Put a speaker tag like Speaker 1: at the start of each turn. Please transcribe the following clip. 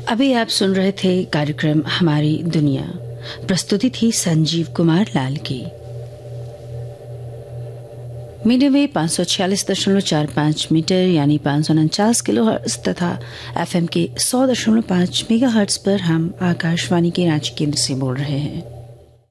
Speaker 1: अभी आप सुन रहे थे कार्यक्रम हमारी दुनिया। प्रस्तुति थी संजीव कुमार लाल की। मीडियम वेव 546.45 मीटर यानी 549 किलोहर्ट्ज तथा एफएम के 100.5 मेगाहर्ट्ज पर हम आकाशवाणी के रांची केंद्र से बोल रहे हैं।